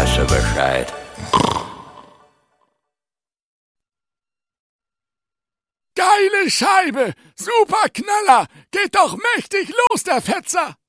weißt du Bescheid. Geile Scheibe! Super Knaller! Geht doch mächtig los, der Fetzer!